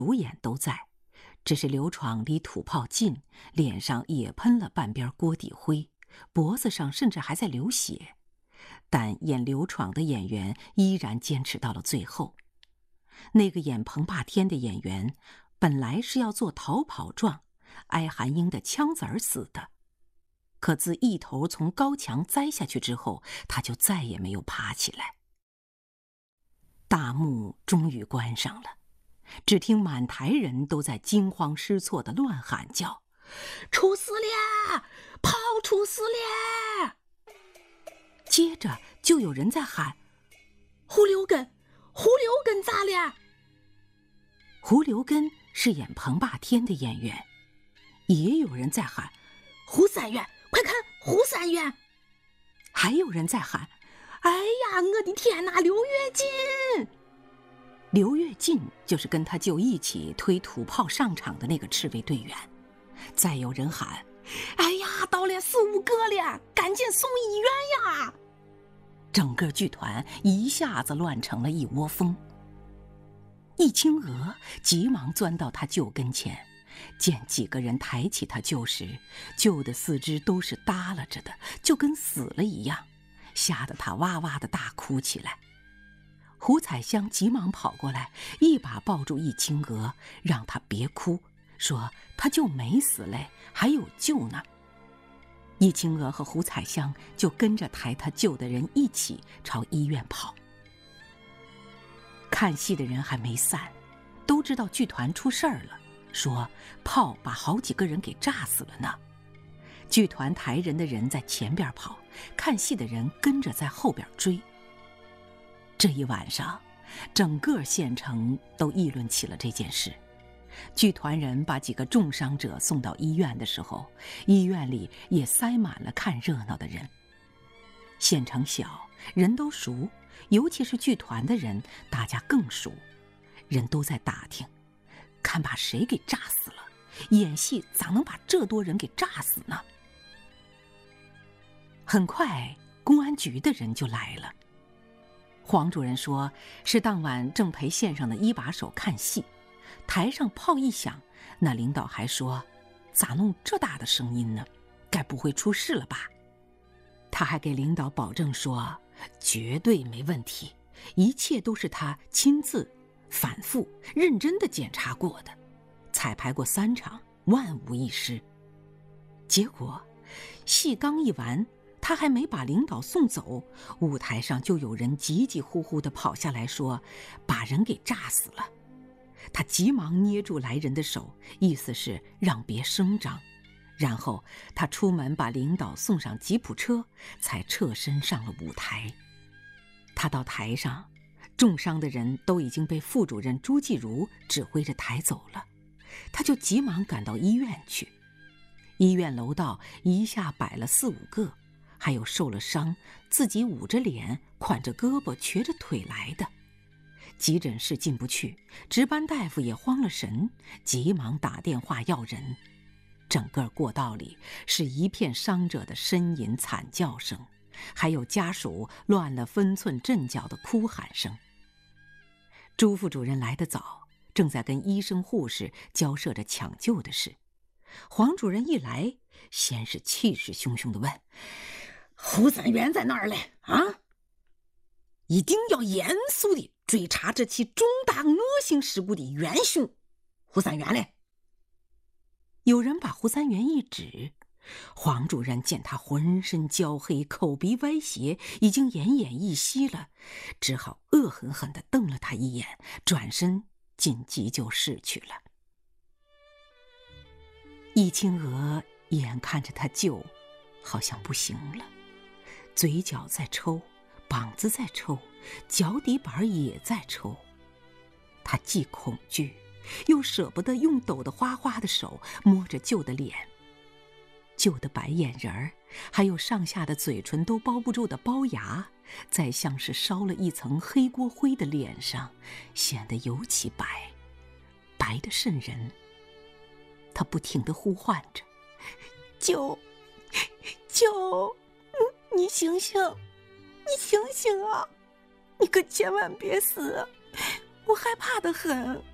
主演都在，只是刘闯离土炮近，脸上也喷了半边锅底灰，脖子上甚至还在流血。但演刘闯的演员依然坚持到了最后。那个演彭霸天的演员本来是要做逃跑状，挨韩英的枪子儿死的，可自一头从高墙栽下去之后，他就再也没有爬起来。大幕终于关上了，只听满台人都在惊慌失措地乱喊叫：“出事了！炮出事了！”接着就有人在喊：“胡留根，胡留根咋了？”胡留根是演彭霸天的演员，也有人在喊：“胡三元，快看胡三元！”还有人在喊：“哎呀，我的天哪，刘跃进！”刘跃进就是跟他舅一起推土炮上场的那个赤卫队员。再有人喊：“哎呀，到了4、5个了，赶紧送医院呀！”整个剧团一下子乱成了一窝蜂。易清娥急忙钻到他舅跟前，见几个人抬起他舅时，舅的四肢都是耷拉着的，就跟死了一样，吓得他哇哇的大哭起来。胡彩香急忙跑过来，一把抱住易清娥，让他别哭，说他舅没死嘞，还有救呢。易清娥和胡彩香就跟着抬他舅的人一起朝医院跑。看戏的人还没散，都知道剧团出事儿了，说炮把好几个人给炸死了呢。剧团抬人的人在前边跑，看戏的人跟着在后边追。这一晚上，整个县城都议论起了这件事。剧团人把几个重伤者送到医院的时候，医院里也塞满了看热闹的人。县城小，人都熟，尤其是剧团的人，大家更熟。人都在打听，看把谁给炸死了，演戏咋能把这多人给炸死呢？很快，公安局的人就来了。黄主任说，是当晚正陪县上的一把手看戏，台上炮一响，那领导还说，咋弄这大的声音呢？该不会出事了吧？他还给领导保证说，绝对没问题，一切都是他亲自反复认真地检查过的，彩排过3场，万无一失。结果戏刚一完，他还没把领导送走，舞台上就有人急急呼呼地跑下来说，把人给炸死了。他急忙捏住来人的手，意思是让别声张，然后他出门把领导送上吉普车，才侧身上了舞台。他到台上，重伤的人都已经被副主任朱继如指挥着抬走了，他就急忙赶到医院去。医院楼道一下摆了4、5个，还有受了伤自己捂着脸款着胳膊瘸着腿来的。急诊室进不去，值班大夫也慌了神，急忙打电话要人。整个过道里是一片伤者的呻吟惨叫声，还有家属乱了分寸阵脚的哭喊声。朱副主任来得早，正在跟医生护士交涉着抢救的事。黄主任一来，先是气势汹汹地问，胡三元在哪儿嘞？啊？一定要严肃地追查这起重大恶性事故的元凶。胡三元嘞？有人把胡三元一指，黄主任见他浑身焦黑，口鼻歪斜，已经奄奄一息了，只好恶狠狠地瞪了他一眼，转身进急救室去了。易清娥眼看着他舅好像不行了，嘴角在抽，膀子在抽，脚底板也在抽。他既恐惧又舍不得用抖得哗哗的手摸着舅的脸，舅的白眼仁儿还有上下的嘴唇都包不住的龅牙，在像是烧了一层黑锅灰的脸上显得尤其白，白得瘆人。他不停地呼唤着，舅，舅，你醒醒，你醒醒啊，你可千万别死，我害怕得很。